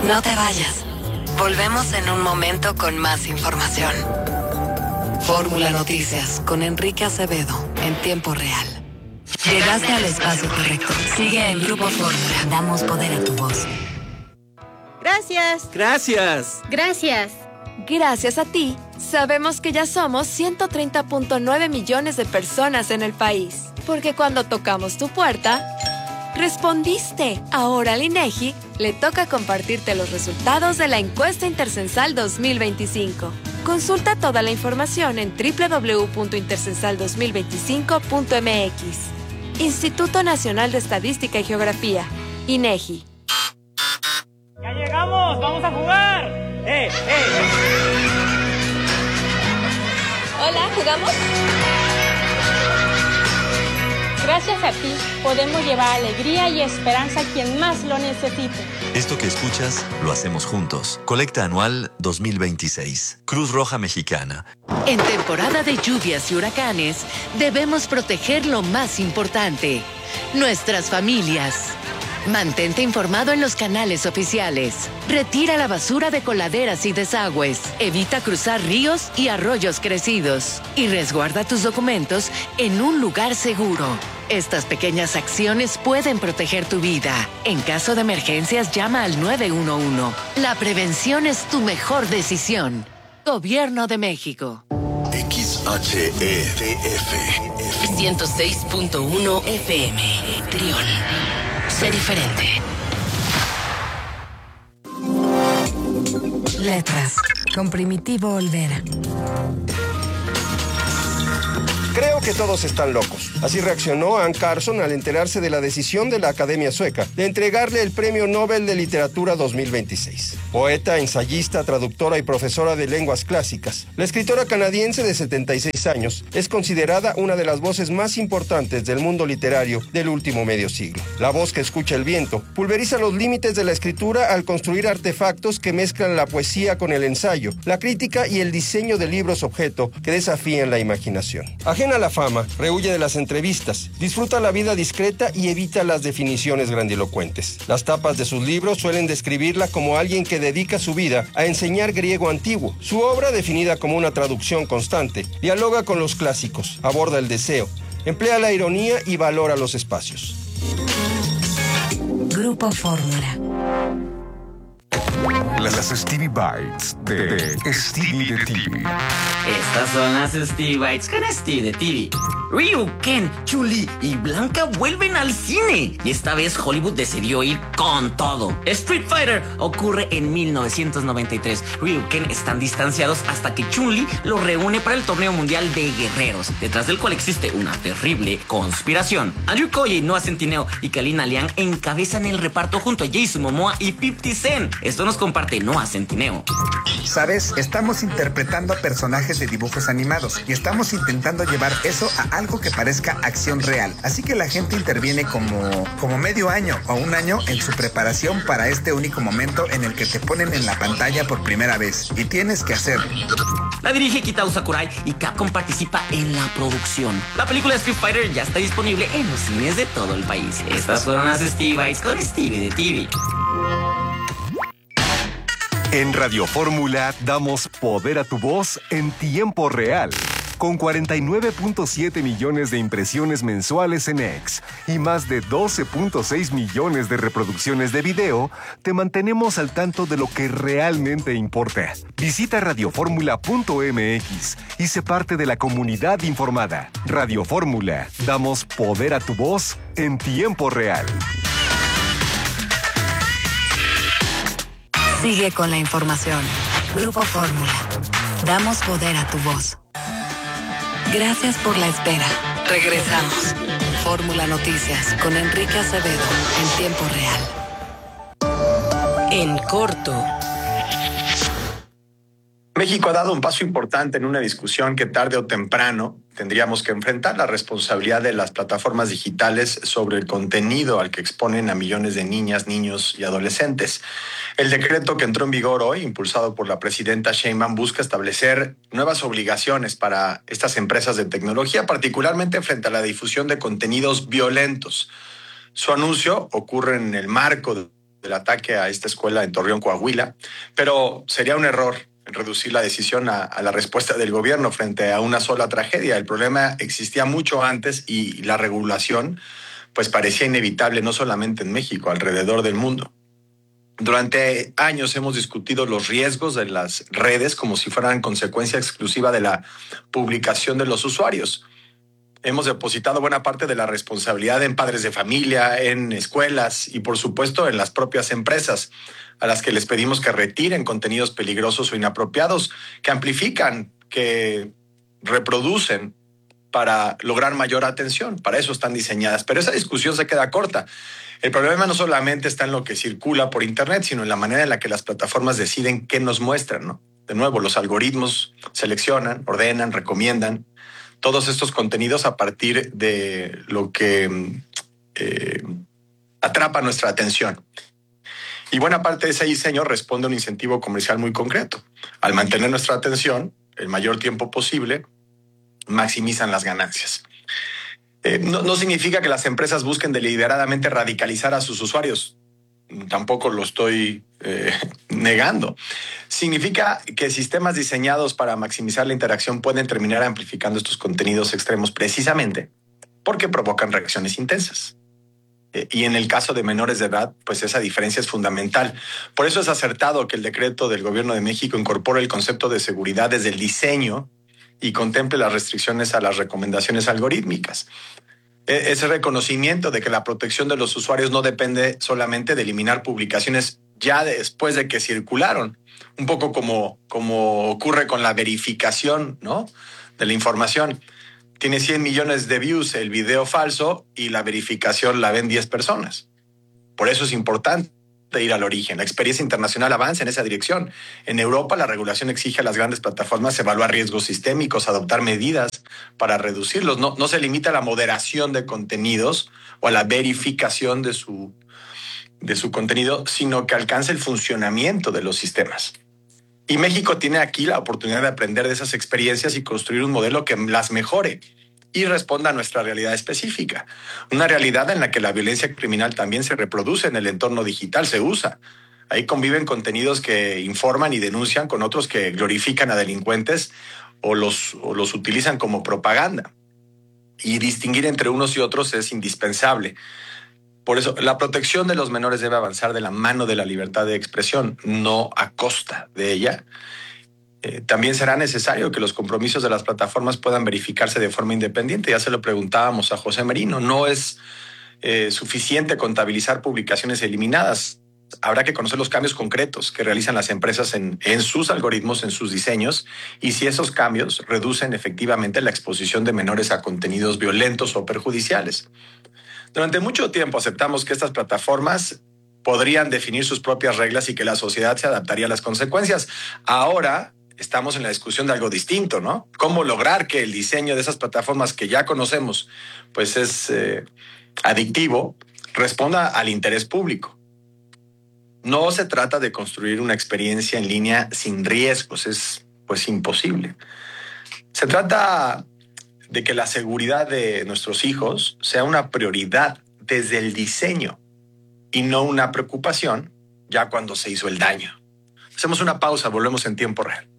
No te vayas. Volvemos en un momento con más información. Fórmula Noticias con Enrique Acevedo en tiempo real. Llegaste al espacio correcto. Sigue en Grupo Fórmula. Damos poder a tu voz. Gracias. Gracias. Gracias. Gracias a ti, sabemos que ya somos 130.9 millones de personas en el país. Porque cuando tocamos tu puerta, respondiste. Ahora al INEGI le toca compartirte los resultados de la encuesta intercensal 2025. Consulta toda la información en www.intercensal2025.mx. Instituto Nacional de Estadística y Geografía, INEGI. ¡Ya llegamos! ¡Vamos a jugar! Hola, ¿jugamos? Gracias a ti, podemos llevar alegría y esperanza a quien más lo necesite. Esto que escuchas, lo hacemos juntos. Colecta anual 2026. Cruz Roja Mexicana. En temporada de lluvias y huracanes, debemos proteger lo más importante: nuestras familias. Mantente informado en los canales oficiales. Retira la basura de coladeras y desagües. Evita cruzar ríos y arroyos crecidos. Y resguarda tus documentos en un lugar seguro. Estas pequeñas acciones pueden proteger tu vida. En caso de emergencias, llama al 911. La prevención es tu mejor decisión. Gobierno de México. XHEDF 106.1 FM. Trión. Sé diferente. Letras con Primitivo Olvera. Creo que todos están locos. Así reaccionó Anne Carson al enterarse de la decisión de la Academia Sueca de entregarle el Premio Nobel de Literatura 2026. Poeta, ensayista, traductora y profesora de lenguas clásicas, la escritora canadiense de 76 años es considerada una de las voces más importantes del mundo literario del último medio siglo. La voz que escucha el viento pulveriza los límites de la escritura al construir artefactos que mezclan la poesía con el ensayo, la crítica y el diseño de libros objeto que desafían la imaginación. Ajena a la fama, rehuye de las entrevistas, disfruta la vida discreta y evita las definiciones grandilocuentes. Las tapas de sus libros suelen describirla como alguien que dedica su vida a enseñar griego antiguo. Su obra, definida como una traducción constante, dialoga con los clásicos, aborda el deseo, emplea la ironía y valora los espacios. Grupo Fórmula. Las Stevie Bites de Stevie de TV. Estas son las Stevie Bites con Stevie de TV. Ryu, Ken, Chun-Li y Blanca vuelven al cine. Y esta vez Hollywood decidió ir con todo. Street Fighter ocurre en 1993. Ryu y Ken están distanciados hasta que Chun-Li los reúne para el torneo mundial de guerreros, detrás del cual existe una terrible conspiración. Andrew Koji, Noah Centineo y Kalina Liang encabezan el reparto junto a Jason Momoa y 50 Cent. Esto nos comparte Noah Centineo. ¿Sabes? Estamos interpretando a personajes de dibujos animados y estamos intentando llevar eso a algo que parezca acción real. Así que la gente interviene como medio año o un año en su preparación para este único momento en el que te ponen en la pantalla por primera vez. Y tienes que hacerlo. La dirige Kitao Sakurai y Capcom participa en la producción. La película Street Fighter ya está disponible en los cines de todo el país. Estas fueron las Stevie Bites con Stevie de TV. En Radio Fórmula damos poder a tu voz en tiempo real. Con 49.7 millones de impresiones mensuales en X y más de 12.6 millones de reproducciones de video, te mantenemos al tanto de lo que realmente importa. Visita radioformula.mx y sé parte de la comunidad informada. Radio Fórmula, damos poder a tu voz en tiempo real. Sigue con la información. Grupo Fórmula. Damos poder a tu voz. Gracias por la espera. Regresamos. Fórmula Noticias con Enrique Acevedo en tiempo real. En corto. México ha dado un paso importante en una discusión que tarde o temprano tendríamos que enfrentar: la responsabilidad de las plataformas digitales sobre el contenido al que exponen a millones de niñas, niños y adolescentes. El decreto que entró en vigor hoy, impulsado por la presidenta Sheinbaum, busca establecer nuevas obligaciones para estas empresas de tecnología, particularmente frente a la difusión de contenidos violentos. Su anuncio ocurre en el marco de del ataque a esta escuela en Torreón, Coahuila, pero sería un error reducir la decisión a la respuesta del gobierno frente a una sola tragedia. El problema existía mucho antes y la regulación pues parecía inevitable no solamente en México, alrededor del mundo. Durante años hemos discutido los riesgos de las redes como si fueran consecuencia exclusiva de la publicación de los usuarios. Hemos depositado buena parte de la responsabilidad en padres de familia, en escuelas y, por supuesto, en las propias empresas, a las que les pedimos que retiren contenidos peligrosos o inapropiados, que amplifican, que reproducen para lograr mayor atención. Para eso están diseñadas. Pero esa discusión se queda corta. El problema no solamente está en lo que circula por Internet, sino en la manera en la que las plataformas deciden qué nos muestran, ¿no? De nuevo, los algoritmos seleccionan, ordenan, recomiendan todos estos contenidos a partir de lo que atrapa nuestra atención. Y buena parte de ese diseño responde a un incentivo comercial muy concreto. Al mantener nuestra atención el mayor tiempo posible, maximizan las ganancias. No significa que las empresas busquen deliberadamente radicalizar a sus usuarios. Tampoco lo estoy negando. Significa que sistemas diseñados para maximizar la interacción pueden terminar amplificando estos contenidos extremos precisamente porque provocan reacciones intensas. Y en el caso de menores de edad, pues esa diferencia es fundamental. Por eso es acertado que el decreto del Gobierno de México incorpore el concepto de seguridad desde el diseño y contemple las restricciones a las recomendaciones algorítmicas. Ese reconocimiento de que la protección de los usuarios no depende solamente de eliminar publicaciones ya después de que circularon, un poco como ocurre con la verificación, ¿no?, de la información. Tiene 100 millones de views el video falso y la verificación la ven 10 personas. Por eso es importante ir al origen. La experiencia internacional avanza en esa dirección. En Europa, la regulación exige a las grandes plataformas evaluar riesgos sistémicos, adoptar medidas para reducirlos. No se limita a la moderación de contenidos o a la verificación de su contenido, sino que alcanza el funcionamiento de los sistemas. Y México tiene aquí la oportunidad de aprender de esas experiencias y construir un modelo que las mejore y responda a nuestra realidad específica. Una realidad en la que la violencia criminal también se reproduce en el entorno digital, se usa. Ahí conviven contenidos que informan y denuncian con otros que glorifican a delincuentes o los utilizan como propaganda. Y distinguir entre unos y otros es indispensable. Por eso, la protección de los menores debe avanzar de la mano de la libertad de expresión, no a costa de ella. También será necesario que los compromisos de las plataformas puedan verificarse de forma independiente. Ya se lo preguntábamos a José Merino. No es suficiente contabilizar publicaciones eliminadas. Habrá que conocer los cambios concretos que realizan las empresas en sus algoritmos, en sus diseños, y si esos cambios reducen efectivamente la exposición de menores a contenidos violentos o perjudiciales. Durante mucho tiempo aceptamos que estas plataformas podrían definir sus propias reglas y que la sociedad se adaptaría a las consecuencias. Ahora estamos en la discusión de algo distinto, ¿no? ¿Cómo lograr que el diseño de esas plataformas que ya conocemos, pues es adictivo, responda al interés público? No se trata de construir una experiencia en línea sin riesgos, es pues imposible. Se trata de que la seguridad de nuestros hijos sea una prioridad desde el diseño y no una preocupación ya cuando se hizo el daño. Hacemos una pausa, volvemos en tiempo real.